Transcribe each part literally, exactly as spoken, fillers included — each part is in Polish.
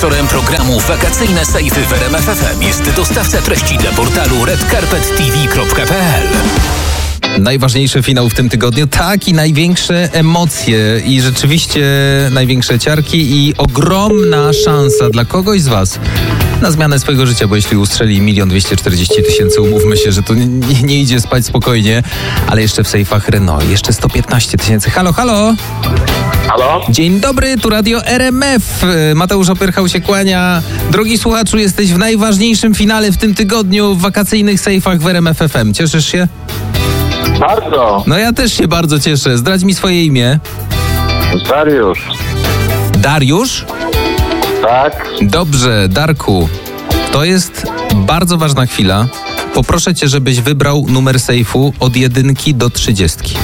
Sponsorem programu Wakacyjne Sejfy w R M F F M jest dostawca treści dla portalu red carpet t v kropka p l. Najważniejszy finał w tym tygodniu, tak, i największe emocje i rzeczywiście największe ciarki i ogromna szansa dla kogoś z was na zmianę swojego życia, bo jeśli ustrzeli milion dwieście czterdzieści tysięcy, umówmy się, że to nie, nie idzie spać spokojnie, ale jeszcze w sejfach Renault, jeszcze sto piętnaście tysięcy. Halo, halo! Halo? Dzień dobry, tu Radio R M F. Mateusz Opyrchał się kłania. Drogi słuchaczu, jesteś w najważniejszym finale w tym tygodniu w wakacyjnych sejfach w R M F F M. Cieszysz się? Bardzo. No ja też się bardzo cieszę. Zdradź mi swoje imię. Dariusz. Dariusz? Tak. Dobrze, Darku. To jest bardzo ważna chwila. Poproszę cię, żebyś wybrał numer sejfu od jedynki do trzydziestki.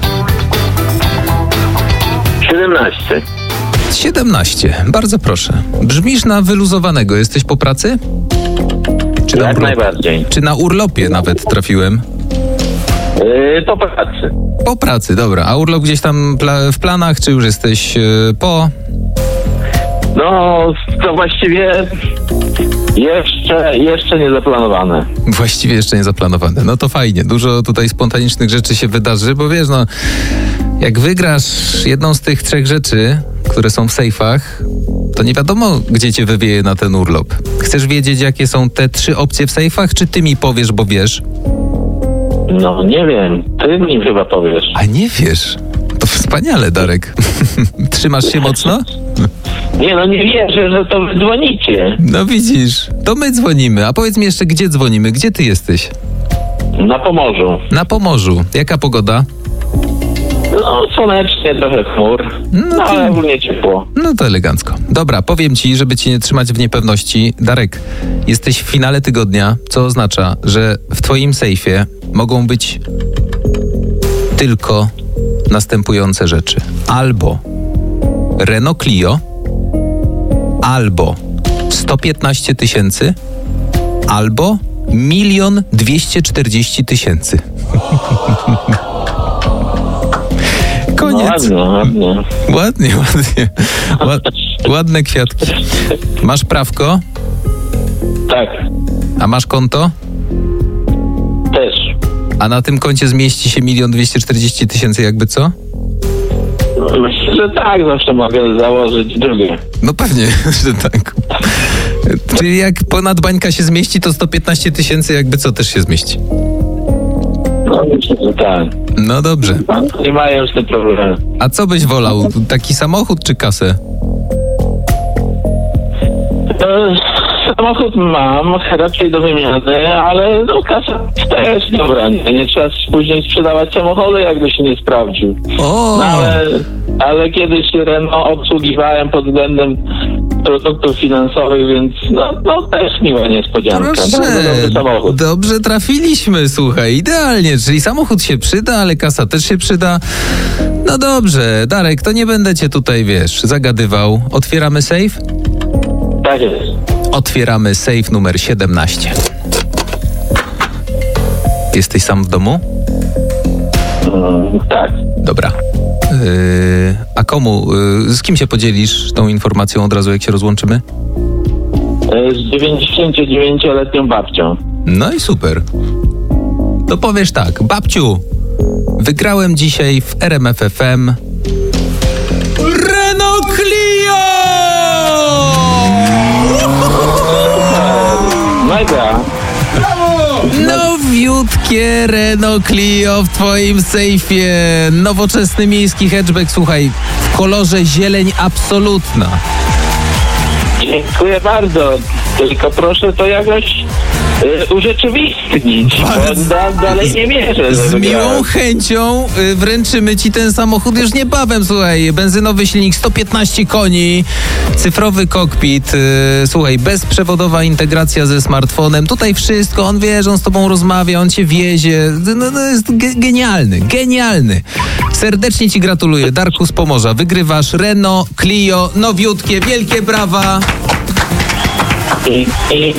siedemnaście. siedemnaście. Bardzo proszę. Brzmisz na wyluzowanego. Jesteś po pracy? Czy na Jak urlopie? najbardziej. Czy na urlopie nawet trafiłem? Yy, to pracy. Po pracy, dobra. A urlop gdzieś tam pla- w planach, czy już jesteś yy, po? No, to właściwie jeszcze, jeszcze nie zaplanowane. Właściwie jeszcze nie zaplanowane. No to fajnie. Dużo tutaj spontanicznych rzeczy się wydarzy, bo wiesz, no, jak wygrasz jedną z tych trzech rzeczy, które są w sejfach, to nie wiadomo, gdzie cię wywieje na ten urlop. Chcesz wiedzieć, jakie są te trzy opcje w sejfach, czy ty mi powiesz, bo wiesz? No, nie wiem. Ty mi chyba powiesz. A nie wiesz. To wspaniale, Darek. Trzymasz się mocno? Nie, no nie wierzę, że to wy dzwonicie. No widzisz, to my dzwonimy. A powiedz mi jeszcze, gdzie dzwonimy? Gdzie ty jesteś? Na Pomorzu. Na Pomorzu. Jaka pogoda? No, słonecznie, trochę chmur. No No, to- ale ogólnie ciepło. No to elegancko. Dobra, powiem ci, żeby cię nie trzymać w niepewności. Darek, jesteś w finale tygodnia, co oznacza, że w twoim sejfie mogą być tylko następujące rzeczy. Albo Renault Clio, albo sto piętnaście tysięcy, albo milion dwieście czterdzieści tysięcy. No, Koniec. ładnie, ładnie. Ładnie, ładnie. Ład, ładne kwiatki. Masz prawko? Tak, A masz konto? też. A na tym koncie zmieści się milion dwieście czterdzieści tysięcy jakby co? Myślę, że tak, zawsze mogę założyć drugie. No pewnie, że tak. Czyli jak ponad bańka się zmieści, to sto piętnaście tysięcy jakby co też się zmieści. No, myślę, że tak. No dobrze. Nie mają już te problemy. A co byś wolał? Taki samochód czy kasę? E, Samochód mam, raczej do wymiany, ale no kasa też dobra. Nie, nie trzeba później sprzedawać samochodu, jakby się nie sprawdził. O! No ale, ale kiedyś Renault obsługiwałem pod względem produktów finansowych, więc no, no też miła niespodzianka. Bardzo Proszę, dobry samochód. dobrze trafiliśmy, słuchaj, idealnie, czyli samochód się przyda, ale kasa też się przyda. No dobrze, Darek, to nie będę cię tutaj, wiesz, zagadywał. Otwieramy sejf? Tak jest. Otwieramy sejf numer siedemnaście. Jesteś sam w domu? Mm, tak. Dobra. Yy, a komu, yy, z kim się podzielisz tą informacją od razu, jak się rozłączymy? E, Z dziewięćdziesięciodziewięcioletnią babcią. No i super. To powiesz tak, babciu, wygrałem dzisiaj w R M F F M Renault Clio! Mega. Nowiutkie Renault Clio w twoim sejfie. Nowoczesny miejski hatchback, słuchaj, w kolorze zieleń absolutna. Dziękuję bardzo. Tylko proszę to jakoś y, urzeczywistnić, bo da, dalej nie wierzę. że Z miłą wygrałem. chęcią y, wręczymy ci ten samochód już niebawem, słuchaj, benzynowy silnik, sto piętnaście koni, cyfrowy kokpit, y, słuchaj, bezprzewodowa integracja ze smartfonem, tutaj wszystko, on wie, że on z tobą rozmawia, on cię wiezie, no, no jest ge- genialny, genialny. Serdecznie ci gratuluję, Darku z Pomorza, wygrywasz Renault Clio, nowiutkie, wielkie brawa. I, i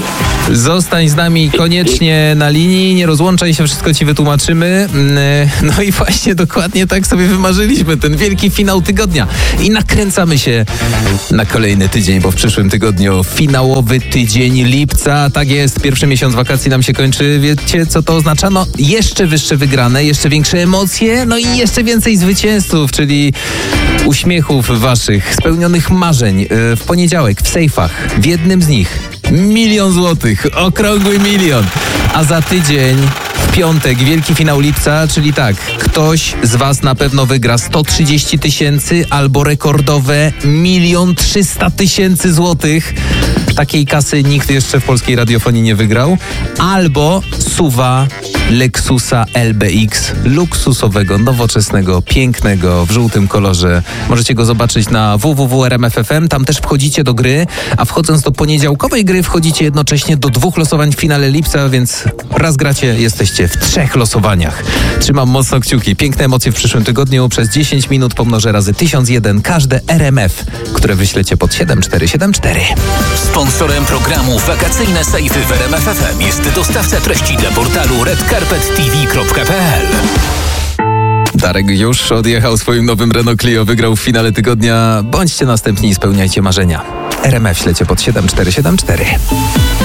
Zostań z nami koniecznie na linii, nie rozłączaj się, wszystko ci wytłumaczymy. No i właśnie dokładnie tak sobie wymarzyliśmy ten wielki finał tygodnia. I nakręcamy się na kolejny tydzień, bo w przyszłym tygodniu finałowy tydzień lipca. Tak jest, pierwszy miesiąc wakacji nam się kończy. Wiecie, co to oznacza? No jeszcze wyższe wygrane, jeszcze większe emocje, no i jeszcze więcej zwycięzców, czyli uśmiechów waszych, spełnionych marzeń. W poniedziałek w sejfach, w jednym z nich milion złotych, okrągły milion. A za tydzień, w piątek, wielki finał lipca, czyli tak, ktoś z was na pewno wygra sto trzydzieści tysięcy albo rekordowe milion trzysta tysięcy złotych. Takiej kasy nikt jeszcze w polskiej radiofonii nie wygrał. Albo suwa Lexusa L B X, luksusowego, nowoczesnego, pięknego, w żółtym kolorze. Możecie go zobaczyć na w w w kropka r m f f m. Tam też wchodzicie do gry, a wchodząc do poniedziałkowej gry wchodzicie jednocześnie do dwóch losowań w finale lipca, więc raz gracie, jesteście w trzech losowaniach. Trzymam mocno kciuki. Piękne emocje w przyszłym tygodniu. Przez dziesięć minut pomnożę razy tysiąc jeden każde R M F, które wyślecie pod siedem cztery siedem cztery. Sponsorem programu Wakacyjne Sejfy w R M F F M jest dostawca treści dla portalu red carpet t v kropka p l. Darek już odjechał swoim nowym Renault Clio, wygrał w finale tygodnia. Bądźcie następni i spełniajcie marzenia. R M F ślecie pod siedem cztery siedem cztery.